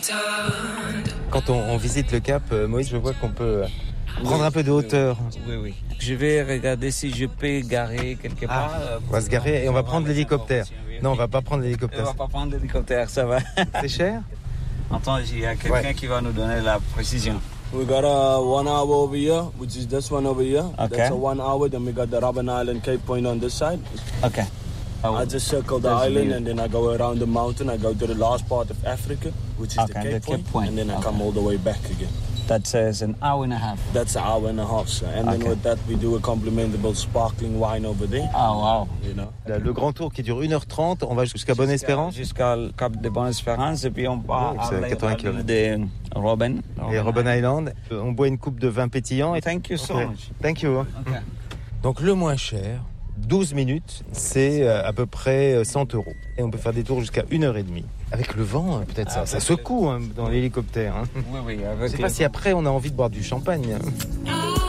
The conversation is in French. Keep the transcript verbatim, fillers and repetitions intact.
Quand on, on visite le Cap, euh, Moïse, je vois qu'on peut prendre oui, un peu de hauteur. Oui, oui. Je vais regarder si je peux garer quelque part. Ah, on va se garer et on va prendre l'hélicoptère. Non, on va pas prendre l'hélicoptère. On va pas prendre l'hélicoptère, ça va. C'est cher? Attends, il y a quelqu'un ouais. qui va nous donner la précision. We got a one hour over here, which is this one over here. Okay. That's a one hour. Then we got the Robben Island Cape Point on this side. Okay. Oh, I just circle the island and then I go around the mountain. I go to the last part of Africa, which is okay, the Cape, the Cape Point, Point, and then I okay. come all the way back again. That says an hour and a half. That's an hour and a half, sir. And okay. then with that, we do a complimentable sparkling wine over there. Oh, wow. You know? Le grand tour qui dure une heure trente, on va jusqu'à Bonne-Espérance. Jusqu'à le Cap de Bonne-Espérance et puis on part oh, à quatre-vingts kilomètres de Robben. Et Robben Island. On boit une coupe de vin pétillant. Et... Thank you so okay. much. Thank you. Okay. Donc le moins cher, douze minutes, c'est à peu près cent euros. Et on peut faire des tours jusqu'à une heure et demie. Avec le vent, peut-être ça, ça secoue hein, dans l'hélicoptère. Hein. Oui, oui. Je ne sais pas si après on a envie de boire du champagne.